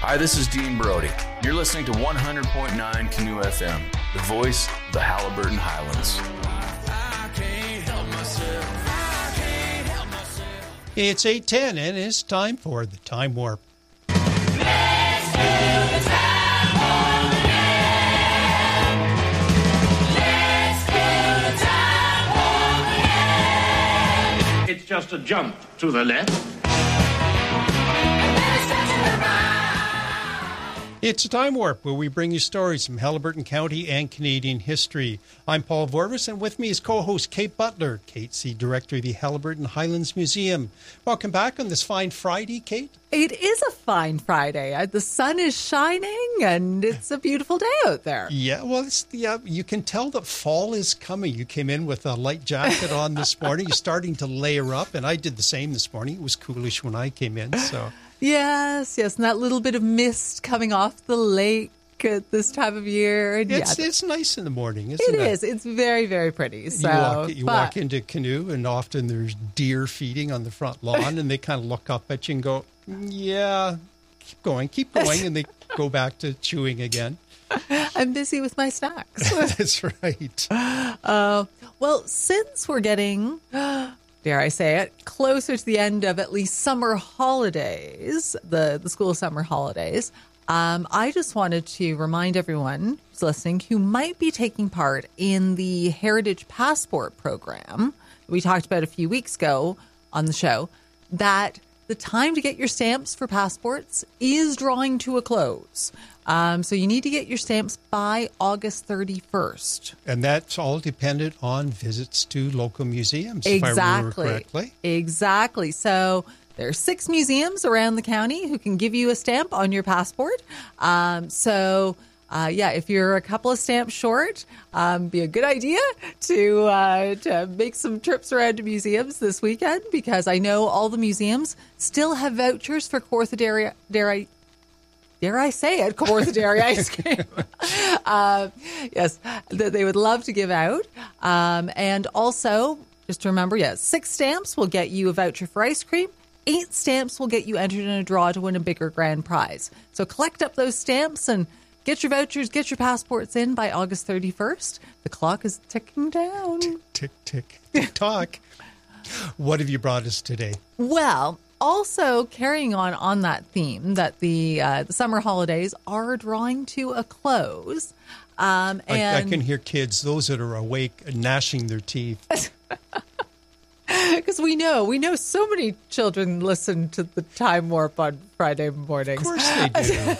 Hi, this is Dean Brody. You're listening to 100.9 Canoe FM, the voice of the Haliburton Highlands. It's 8:10 and it's time for the Time Warp. Let's do the time warp again. Let's do the time warp again. It's just a jump to the left. It's a Time Warp, where we bring you stories from Haliburton County and Canadian history. I'm Paul Vorvis, and with me is co-host Kate Butler. Kate's the director of the Haliburton Highlands Museum. Welcome back on this fine Friday, Kate. It is a fine Friday. The sun is shining, and it's a beautiful day out there. Yeah, well, you can tell that fall is coming. You came in with a light jacket on this morning. You're starting to layer up, and I did the same this morning. It was coolish when I came in, so... Yes, and that little bit of mist coming off the lake at this time of year. And it's nice in the morning, isn't it? It is. It's very, very pretty. So you walk into Canoe, and often there's deer feeding on the front lawn, and they kind of look up at you and go, yeah, keep going, and they go back to chewing again. I'm busy with my snacks. That's right. Well, since we're getting... dare I say it, closer to the end of at least summer holidays, the school summer holidays, I just wanted to remind everyone who's listening who might be taking part in the Heritage Passport program we talked about a few weeks ago on the show, that the time to get your stamps for passports is drawing to a close. So you need to get your stamps by August 31st. And that's all dependent on visits to local museums, Exactly. if I remember correctly. Exactly. So there are 6 museums around the county who can give you a stamp on your passport. If you're a couple of stamps short, be a good idea to make some trips around to museums this weekend, because I know all the museums still have vouchers for Kawartha dare I say it, Kawartha Dairy ice cream. Yes, that they would love to give out. And also, just to remember, 6 stamps will get you a voucher for ice cream. 8 stamps will get you entered in a draw to win a bigger grand prize. So collect up those stamps and get your vouchers, get your passports in by August 31st. The clock is ticking down. Tick, tick, tick, tick, tock. What have you brought us today? Well, also carrying on that theme, that the summer holidays are drawing to a close. And I can hear kids, those that are awake, gnashing their teeth. Because we know so many children listen to the Time Warp on Friday mornings. Of course they do.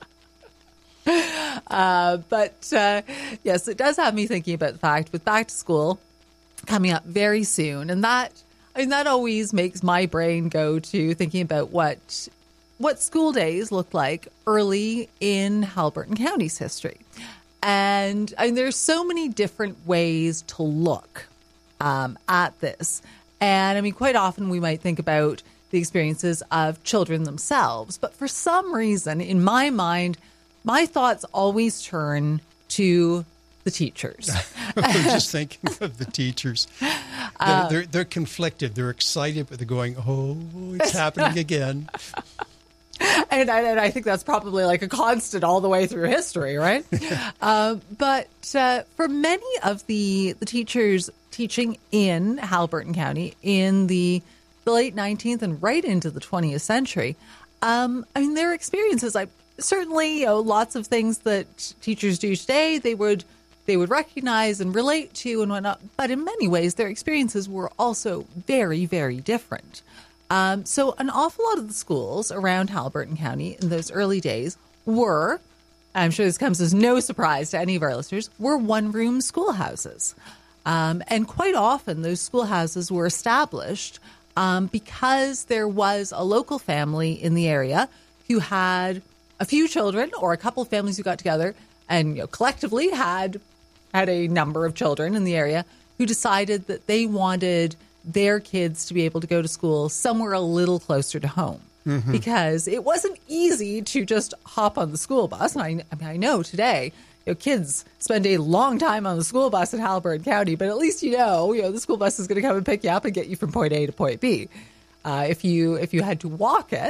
Yes, it does have me thinking about the fact with back to school coming up very soon, and that always makes my brain go to thinking about what school days look like early in Haliburton County's history. And there's so many different ways to look at this. And quite often we might think about the experiences of children themselves. But for some reason, in my mind, my thoughts always turn to the teachers. I'm just thinking of the teachers. They're conflicted. They're excited, but they're going, oh, it's happening again. And I think that's probably like a constant all the way through history, right? But for many of the teachers teaching in Haliburton County in the late 19th and right into the 20th century, their experiences, certainly, lots of things that teachers do today, they would recognize and relate to and whatnot. But in many ways, their experiences were also very, very different. So an awful lot of the schools around Haliburton County in those early days were, I'm sure this comes as no surprise to any of our listeners, were one-room schoolhouses. And quite often those schoolhouses were established because there was a local family in the area who had a few children, or a couple of families who got together and collectively had a number of children in the area who decided that they wanted their kids to be able to go to school somewhere a little closer to home. Mm-hmm. Because it wasn't easy to just hop on the school bus. And I know today, kids spend a long time on the school bus in Haliburton County, but at least the school bus is going to come and pick you up and get you from point A to point B. If you had to walk it,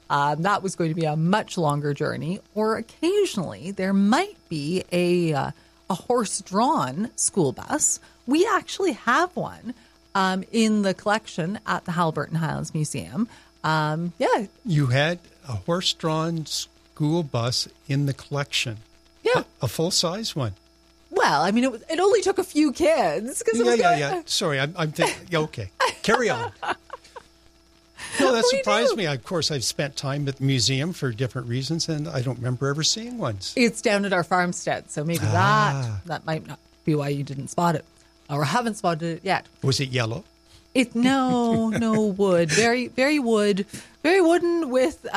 That was going to be a much longer journey. Or occasionally there might be a horse-drawn school bus. We actually have one in the collection at the Haliburton Highlands Museum. You had a horse-drawn school bus in the collection. Yeah. A full-size one. Well, I mean, it only took a few kids. Yeah. Sorry, I'm thinking. Yeah, okay. Carry on. No, that surprised me. Of course, I've spent time at the museum for different reasons, and I don't remember ever seeing one. It's down at our farmstead, so maybe that might not be why you didn't spot it, or haven't spotted it yet. Was it yellow? No wood. Very wooden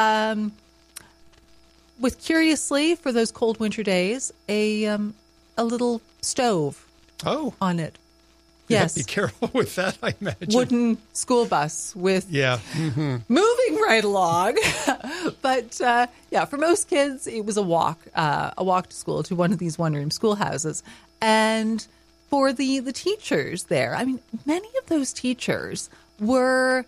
with curiously for those cold winter days a little stove. Oh, on it. You Yes. have to be careful with that, I imagine. Wooden school bus with moving right along. But for most kids, it was a walk to school to one of these one-room schoolhouses. And for the teachers there, I mean, many of those teachers were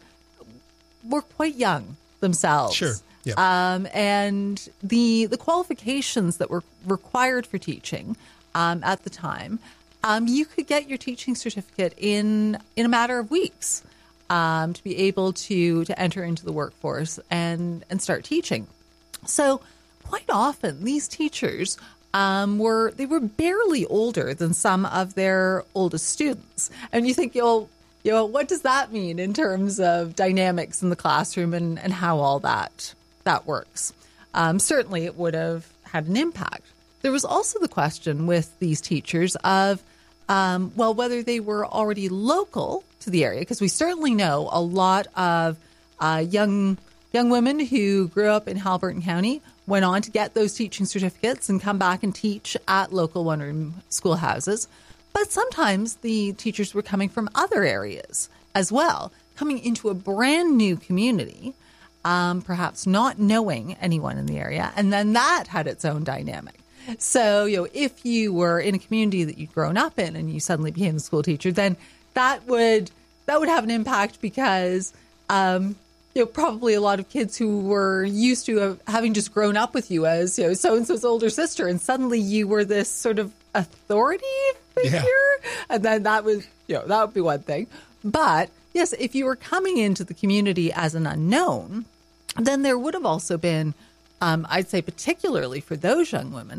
quite young themselves. Sure. Yeah. And the qualifications that were required for teaching at the time, you could get your teaching certificate in a matter of weeks to be able to enter into the workforce and start teaching. So quite often these teachers were barely older than some of their oldest students. And you think, what does that mean in terms of dynamics in the classroom and how all that works? Certainly it would have had an impact. There was also the question with these teachers of whether they were already local to the area, because we certainly know a lot of young women who grew up in Haliburton County went on to get those teaching certificates and come back and teach at local one-room schoolhouses. But sometimes the teachers were coming from other areas as well, coming into a brand new community, perhaps not knowing anyone in the area, and then that had its own dynamic. So, if you were in a community that you'd grown up in and you suddenly became a school teacher, then that would have an impact because, probably a lot of kids who were used to having just grown up with you as, so-and-so's older sister, and suddenly you were this sort of authority figure. Yeah. And then that would be one thing. But yes, if you were coming into the community as an unknown, then there would have also been, I'd say particularly for those young women,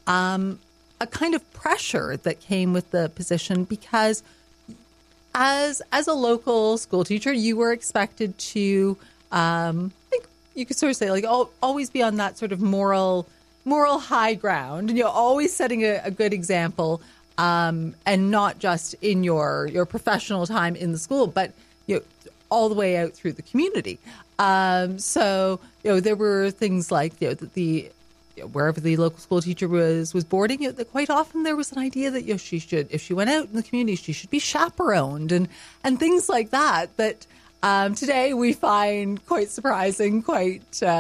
a kind of pressure that came with the position because as a local school teacher, you were expected to, I think you could sort of say, like, always be on that sort of moral high ground, and always setting a good example, and not just in your professional time in the school, but all the way out through the community. So there were things like wherever the local school teacher was boarding, that quite often there was an idea that she should, if she went out in the community, she should be chaperoned and things like that. That today we find quite surprising, quite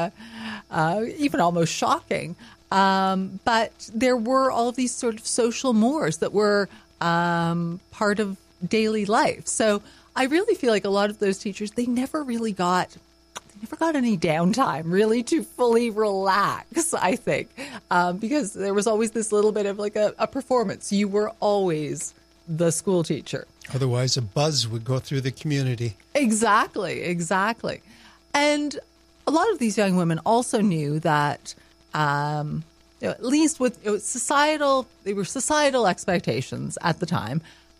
even almost shocking. But there were all of these sort of social mores that were part of daily life. So I really feel like a lot of those teachers, they never got any downtime really to fully relax, I think, because there was always this little bit of like a performance. You were always the school teacher. Otherwise, a buzz would go through the community. Exactly. And a lot of these young women also knew that, at least with societal expectations at the time.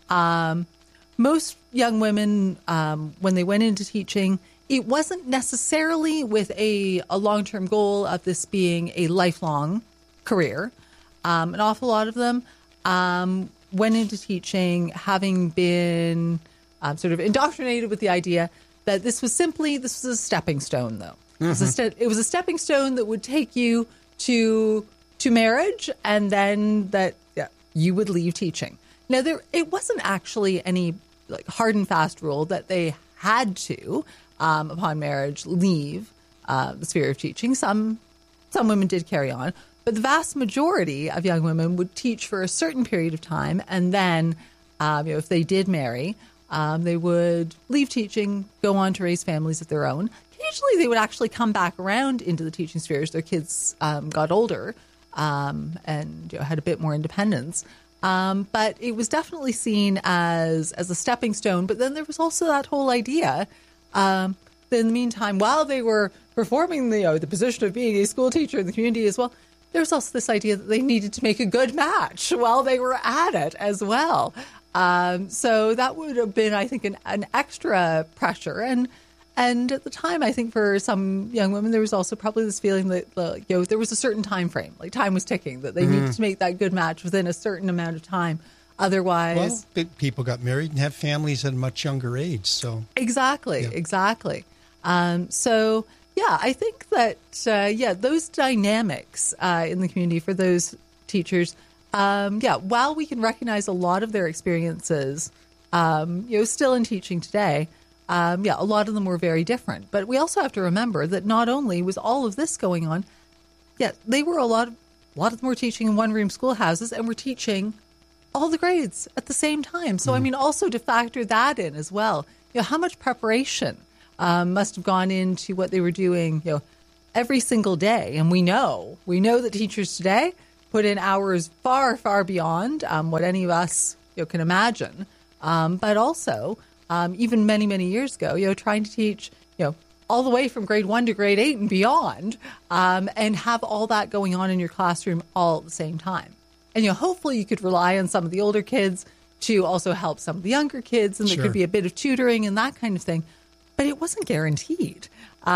Most young women, when they went into teaching, it wasn't necessarily with a long-term goal of this being a lifelong career. An awful lot of them went into teaching having been sort of indoctrinated with the idea that this was a stepping stone, though. Mm-hmm. It was a stepping stone that would take you to marriage, and then that you would leave teaching. Now, it wasn't actually any like hard and fast rule that they had to, upon marriage, leave the sphere of teaching. Some women did carry on, but the vast majority of young women would teach for a certain period of time, and then, if they did marry, they would leave teaching, go on to raise families of their own. occasionally they would actually come back around into the teaching sphere as their kids got older and had a bit more independence. But it was definitely seen as a stepping stone. But then there was also that whole idea that in the meantime, while they were performing the position of being a school teacher in the community as well, there was also this idea that they needed to make a good match while they were at it as well. So that would have been, I think, an extra pressure. And at the time, I think for some young women, there was also probably this feeling that there was a certain time frame, like time was ticking, that they needed to make that good match within a certain amount of time. Otherwise, people got married and have families at a much younger age. So exactly. So yeah, I think that those dynamics in the community for those teachers, while we can recognize a lot of their experiences, still in teaching today. A lot of them were very different. But we also have to remember that not only was all of this going on, they were a lot of them were teaching in one-room schoolhouses and were teaching all the grades at the same time. So, I mean, also to factor that in as well, how much preparation must have gone into what they were doing, every single day. And we know that teachers today put in hours far, far beyond what any of us can imagine. But also, even many, many years ago, trying to teach, all the way from grade 1 to grade 8 and beyond, and have all that going on in your classroom all at the same time. And, hopefully you could rely on some of the older kids to also help some of the younger kids, and there could be a bit of tutoring and that kind of thing. But it wasn't guaranteed.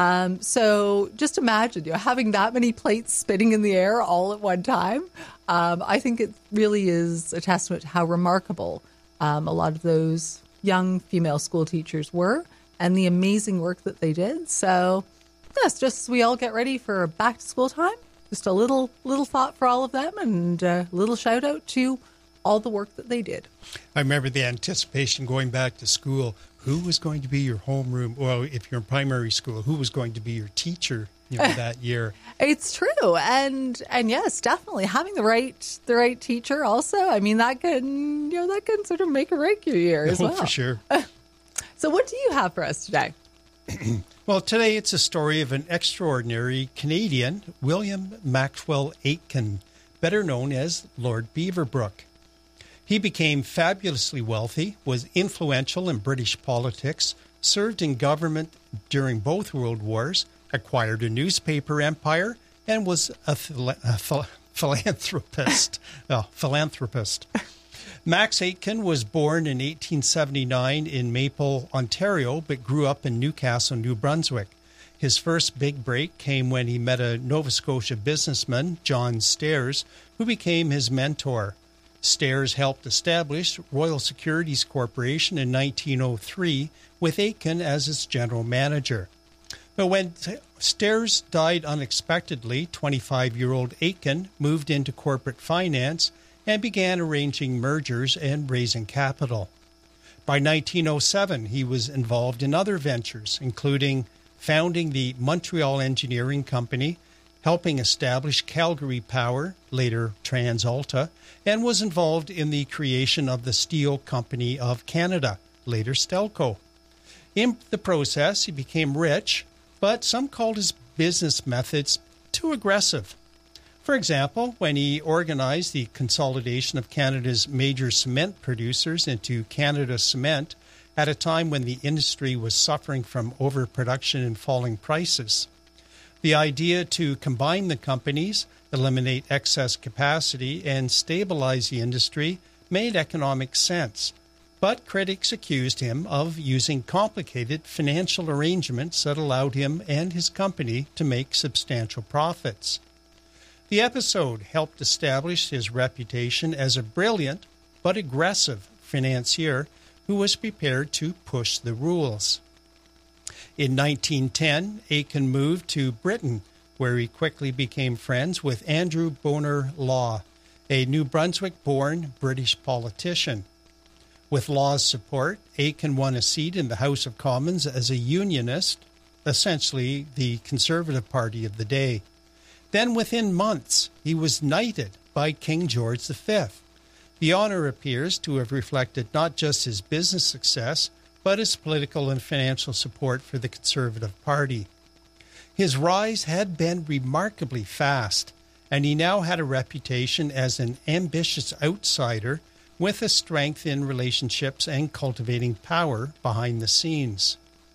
So just imagine, having that many plates spinning in the air all at one time. I think it really is a testament to how remarkable a lot of those young female school teachers were and the amazing work that they did. So yes, just as we all get ready for back to school time, just a little thought for all of them, and a little shout out to all the work that they did. I remember the anticipation going back to school. Who was going to be your homeroom? Well, if you're in primary school, who was going to be your teacher that year? It's true, and yes, definitely having the right teacher. Also, I mean, that can sort of make or break your year as well. For sure. So, what do you have for us today? Well, today it's a story of an extraordinary Canadian, William Maxwell Aitken, better known as Lord Beaverbrook. He became fabulously wealthy, was influential in British politics, served in government during both World Wars, acquired a newspaper empire, and was a philanthropist. Max Aitken was born in 1879 in Maple, Ontario, but grew up in Newcastle, New Brunswick. His first big break came when he met a Nova Scotia businessman, John Stairs, who became his mentor. Stairs helped establish Royal Securities Corporation in 1903 with Aitken as its general manager. But when Stairs died unexpectedly, 25-year-old Aitken moved into corporate finance and began arranging mergers and raising capital. By 1907, he was involved in other ventures, including founding the Montreal Engineering Company, helping establish Calgary Power, later TransAlta, and was involved in the creation of the Steel Company of Canada, later Stelco. In the process, he became rich, but some called his business methods too aggressive. For example, when he organized the consolidation of Canada's major cement producers into Canada Cement at a time when the industry was suffering from overproduction and falling prices. The idea to combine the companies, eliminate excess capacity, and stabilize the industry made economic sense. But critics accused him of using complicated financial arrangements that allowed him and his company to make substantial profits. The episode helped establish his reputation as a brilliant but aggressive financier who was prepared to push the rules. In 1910, Aitken moved to Britain, where he quickly became friends with Andrew Bonar Law, a New Brunswick-born British politician. With Law's support, Aitken won a seat in the House of Commons as a unionist, essentially the Conservative Party of the day. Then within months, he was knighted by King George V. The honor appears to have reflected not just his business success, but his political and financial support for the Conservative Party. His rise had been remarkably fast, and he now had a reputation as an ambitious outsider with a strength in relationships and cultivating power behind the scenes.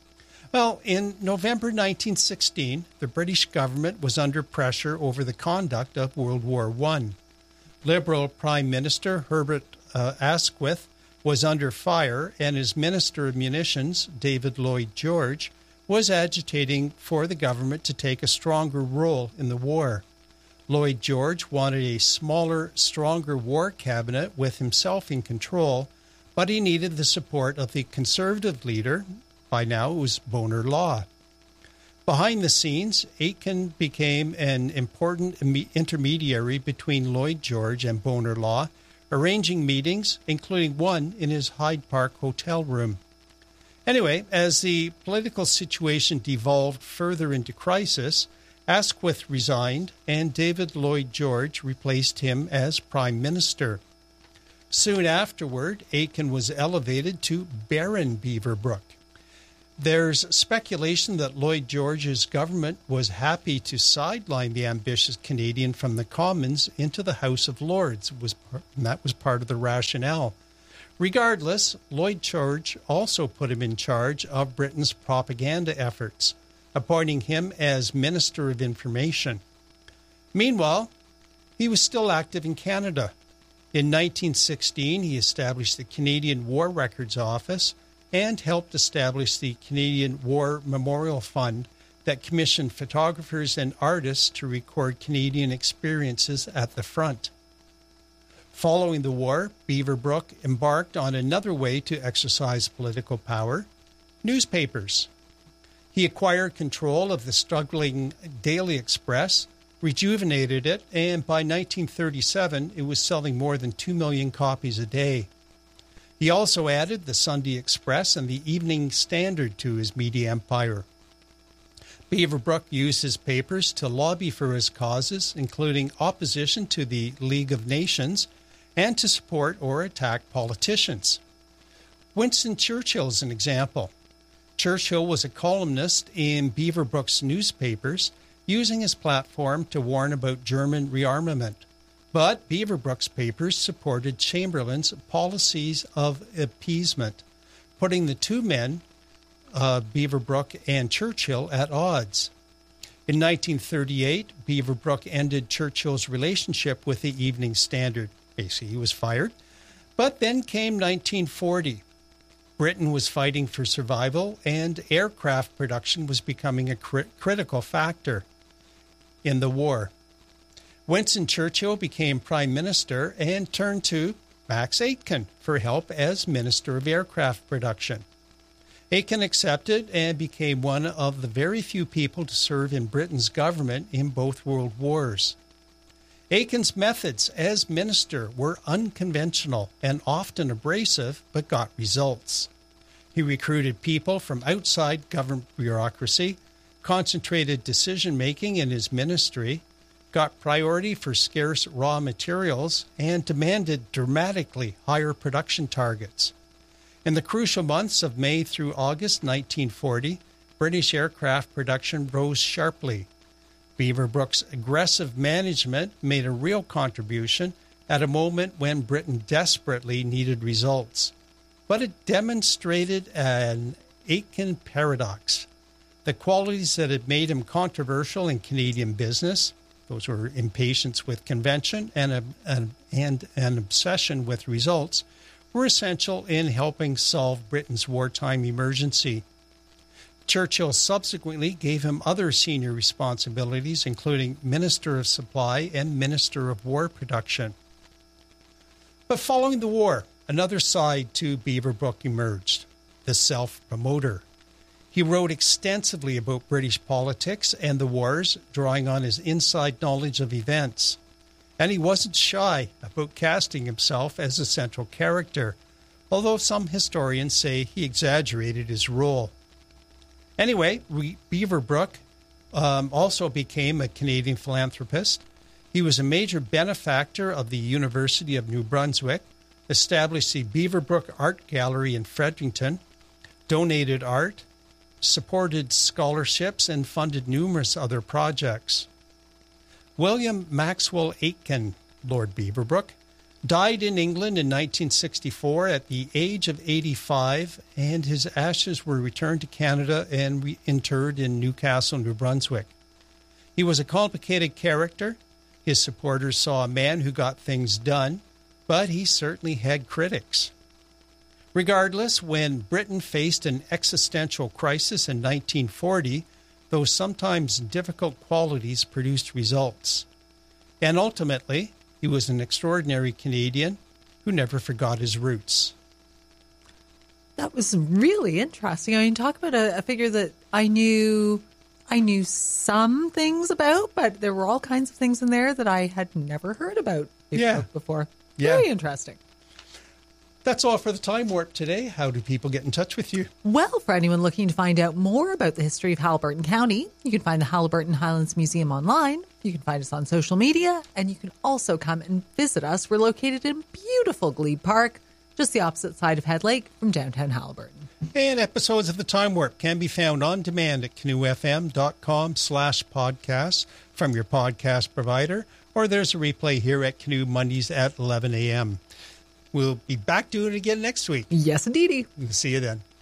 Well, in November 1916, the British government was under pressure over the conduct of World War I. Liberal Prime Minister Herbert Asquith was under fire, and his Minister of Munitions, David Lloyd George, was agitating for the government to take a stronger role in the war. Lloyd George wanted a smaller, stronger war cabinet with himself in control, but he needed the support of the Conservative leader. By now it was Bonar Law. Behind the scenes, Aitken became an important intermediary between Lloyd George and Bonar Law, arranging meetings, including one in his Hyde Park hotel room. Anyway, as the political situation devolved further into crisis, Asquith resigned, and David Lloyd George replaced him as Prime Minister. Soon afterward, Aitken was elevated to Baron Beaverbrook. There's speculation that Lloyd George's government was happy to sideline the ambitious Canadian from the Commons into the House of Lords, and that was part of the rationale. Regardless, Lloyd George also put him in charge of Britain's propaganda efforts, appointing him as Minister of Information. Meanwhile, he was still active in Canada. In 1916, he established the Canadian War Records Office and helped establish the Canadian War Memorial Fund that commissioned photographers and artists to record Canadian experiences at the front. Following the war, Beaverbrook embarked on another way to exercise political power: newspapers. He acquired control of the struggling Daily Express, rejuvenated it, and by 1937 it was selling more than 2 million copies a day. He also added the Sunday Express and the Evening Standard to his media empire. Beaverbrook used his papers to lobby for his causes, including opposition to the League of Nations, and to support or attack politicians. Winston Churchill is an example. Churchill was a columnist in Beaverbrook's newspapers, using his platform to warn about German rearmament. But Beaverbrook's papers supported Chamberlain's policies of appeasement, putting the two men, Beaverbrook and Churchill, at odds. In 1938, Beaverbrook ended Churchill's relationship with the Evening Standard. Basically, he was fired. But then came 1940. Britain was fighting for survival, and aircraft production was becoming a critical factor in the war. Winston Churchill became Prime Minister and turned to Max Aitken for help as Minister of Aircraft Production. Aitken accepted and became one of the very few people to serve in Britain's government in both world wars. Aitken's methods as minister were unconventional and often abrasive, but got results. He recruited people from outside government bureaucracy, concentrated decision-making in his ministry, got priority for scarce raw materials, and demanded dramatically higher production targets. In the crucial months of May through August 1940, British aircraft production rose sharply. Beaverbrook's aggressive management made a real contribution at a moment when Britain desperately needed results. But it demonstrated an Aitken paradox. The qualities that had made him controversial in Canadian business, those were impatience with convention and an obsession with results, were essential in helping solve Britain's wartime emergency. Churchill subsequently gave him other senior responsibilities, including Minister of Supply and Minister of War Production. But following the war, another side to Beaverbrook emerged: the self-promoter. He wrote extensively about British politics and the wars, drawing on his inside knowledge of events. And he wasn't shy about casting himself as a central character, although some historians say he exaggerated his role. Anyway, Beaverbrook also became a Canadian philanthropist. He was a major benefactor of the University of New Brunswick, established the Beaverbrook Art Gallery in Fredericton, donated art supported scholarships and funded numerous other projects. William Maxwell Aitken, Lord Beaverbrook, died in England in 1964 at the age of 85, and his ashes were returned to Canada and interred in Newcastle, New Brunswick. He was a complicated character. His supporters saw a man who got things done, but he certainly had critics. Regardless, when Britain faced an existential crisis in 1940, those sometimes difficult qualities produced results. And ultimately, he was an extraordinary Canadian who never forgot his roots. That was really interesting. I mean, talk about a figure that I knew some things about, but there were all kinds of things in there that I had never heard about before. Yeah. Very interesting. That's all for the Time Warp today. How do people get in touch with you? Well, for anyone looking to find out more about the history of Haliburton County, you can find the Haliburton Highlands Museum online. You can find us on social media, and you can also come and visit us. We're located in beautiful Glebe Park, just the opposite side of Head Lake from downtown Haliburton. And episodes of the Time Warp can be found on demand at canoefm.com/podcast from your podcast provider, or there's a replay here at Canoe Mondays at 11 a.m. We'll be back doing it again next week. Yes, indeedy. We'll see you then.